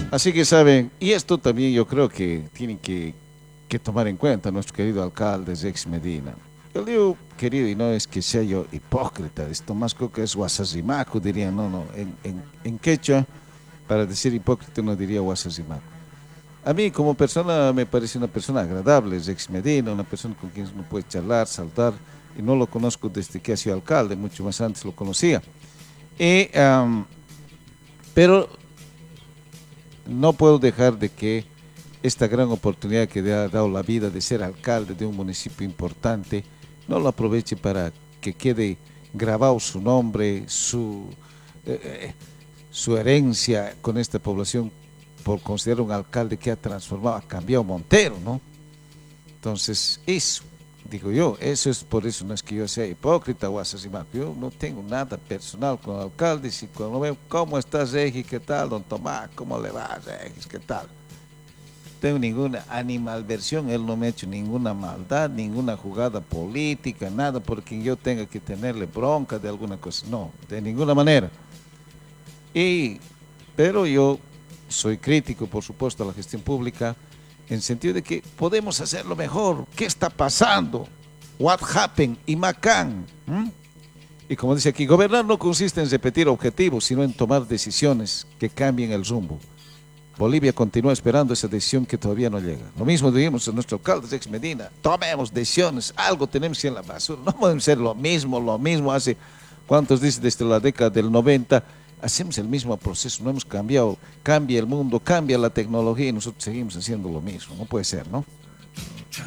Así que saben, y esto también yo creo que tienen que tomar en cuenta nuestro querido alcalde Rex Medina. Yo digo, querido, y no es que sea yo hipócrita, esto más creo que es guasasimaco, diría, no, no, en quechua, para decir hipócrita no diría guasasimaco. A mí como persona me parece una persona agradable, Rex Medina, una persona con quien uno puede charlar, saltar, y no lo conozco desde que ha sido alcalde, mucho más antes lo conocía. Y, pero no puedo dejar de que esta gran oportunidad que le ha dado la vida de ser alcalde de un municipio importante, no lo aproveche para que quede grabado su nombre, eh, eh, su herencia con esta población por considerar un alcalde que ha transformado, ha cambiado Montero, ¿no? Entonces, eso, digo yo, eso es por eso, no es que yo sea hipócrita o asesino, yo no tengo nada personal con el alcalde, si cuando veo, ¿cómo estás, Regis? ¿Qué tal, don Tomás? ¿Cómo le va, Regis? ¿Qué tal? Tengo ninguna animalversión, él no me ha hecho ninguna maldad, ninguna jugada política, nada por quien yo tenga que tenerle bronca de alguna cosa, no, de ninguna manera. Y, pero yo soy crítico, por supuesto, a la gestión pública, en sentido de que podemos hacerlo mejor. ¿Qué está pasando? What happened? Y Macán. Y como dice aquí, gobernar no consiste en repetir objetivos, sino en tomar decisiones que cambien el rumbo. Bolivia continúa esperando esa decisión que todavía no llega. Lo mismo dijimos a nuestro alcalde Rex Medina, tomemos decisiones, algo tenemos que ir en la basura, no podemos ser lo mismo hace, ¿cuántos dicen desde la década del 90? Hacemos el mismo proceso, no hemos cambiado, cambia el mundo, cambia la tecnología y nosotros seguimos haciendo lo mismo, no puede ser, ¿no?